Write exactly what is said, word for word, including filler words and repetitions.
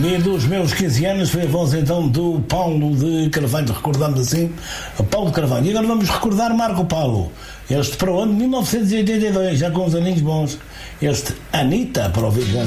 E dos meus quinze anos foi a voz então do Paulo de Carvalho, recordamos assim, Paulo de Carvalho. E agora vamos recordar Marco Paulo, este para o ano de mil novecentos e oitenta e dois, já com uns aninhos bons, este Anitta, para ouvir.